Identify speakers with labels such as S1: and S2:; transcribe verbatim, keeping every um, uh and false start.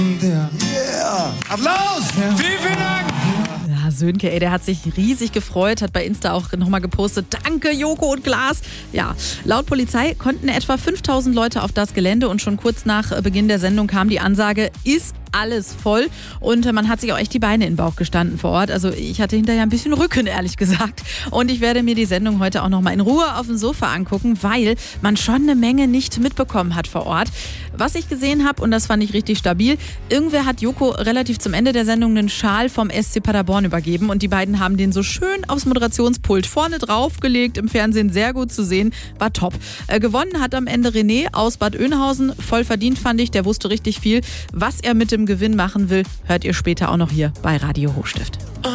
S1: Yeah. Applaus! Vielen, vielen Dank!
S2: Ja, Sönke, ey, der hat sich riesig gefreut, hat bei Insta auch nochmal gepostet, danke Joko und Klaas. Ja, laut Polizei konnten etwa fünftausend Leute auf das Gelände und schon kurz nach Beginn der Sendung kam die Ansage, ist alles voll und man hat sich auch echt die Beine in den Bauch gestanden vor Ort. Also ich hatte hinterher ein bisschen Rücken, ehrlich gesagt. Und ich werde mir die Sendung heute auch nochmal in Ruhe auf dem Sofa angucken, weil man schon eine Menge nicht mitbekommen hat vor Ort. Was ich gesehen habe, und das fand ich richtig stabil, irgendwer hat Joko relativ zum Ende der Sendung einen Schal vom S C Paderborn übergeben und die beiden haben den so schön aufs Moderationspult vorne draufgelegt, im Fernsehen sehr gut zu sehen, war top. Äh, gewonnen hat am Ende René aus Bad Oeynhausen, voll verdient fand ich, der wusste richtig viel. Was er mit dem Gewinn machen will, hört ihr später auch noch hier bei Radio Hochstift.